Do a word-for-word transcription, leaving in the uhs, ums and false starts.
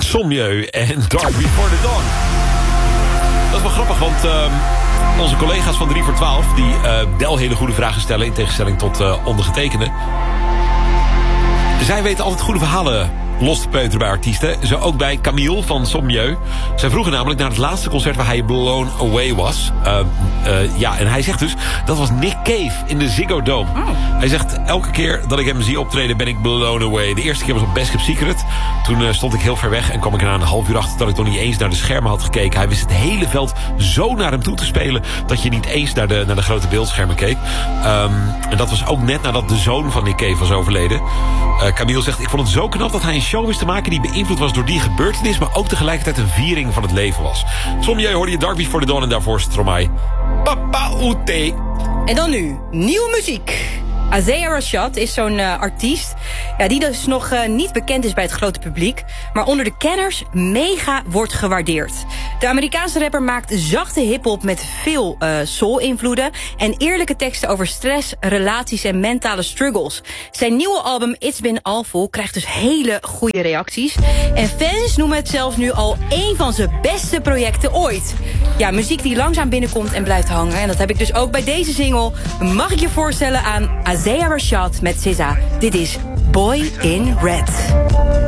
Sommieu en Dark Before the Dawn. Dat is wel grappig, want uh, onze collega's van drie voor twaalf... die uh, wel hele goede vragen stellen... in tegenstelling tot uh, ondergetekende... zij weten altijd goede verhalen los te peuteren bij artiesten. Zo ook bij Camille van Sommieu. Zij vroegen namelijk naar het laatste concert waar hij blown away was. Uh, uh, ja, en hij zegt dus, dat was Nick Cave in de Ziggo Dome. Oh. Hij zegt, elke keer dat ik hem zie optreden ben ik blown away. De eerste keer was op Best Kept Secret. Toen uh, stond ik heel ver weg en kwam ik er na een half uur achter... dat ik nog niet eens naar de schermen had gekeken. Hij wist het hele veld zo naar hem toe te spelen... dat je niet eens naar de, naar de grote beeldschermen keek. Um, en dat was ook net nadat de zoon van Nick Cave was overleden. Uh, Camille zegt, ik vond het zo knap dat hij een show wist te maken... die beïnvloed was door die gebeurtenis... maar ook tegelijkertijd een viering van het leven was. Sommieu hoorde je Dark Before the Dawn en daarvoor Stromae. Papa Oete. En dan nu, nieuwe muziek. Azea Rashad is zo'n uh, artiest... Ja, die dus nog uh, niet bekend is bij het grote publiek... maar onder de kenners mega wordt gewaardeerd. De Amerikaanse rapper maakt zachte hiphop met veel uh, soul-invloeden... en eerlijke teksten over stress, relaties en mentale struggles. Zijn nieuwe album It's Been Awful krijgt dus hele goede reacties... en fans noemen het zelfs nu al één van zijn beste projecten ooit. Ja, muziek die langzaam binnenkomt en blijft hangen... en dat heb ik dus ook bij deze single. Mag ik je voorstellen aan Azea Rashad met S Z A. Dit is Boy in Red.